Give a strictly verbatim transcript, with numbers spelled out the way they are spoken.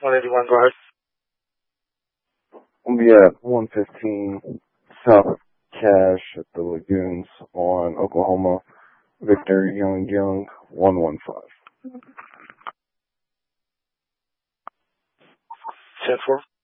one eighty-one, go ahead. We'll be at one fifteen South Cache at the Lagoons on Oklahoma. Victor Young Young, one one five. ten four.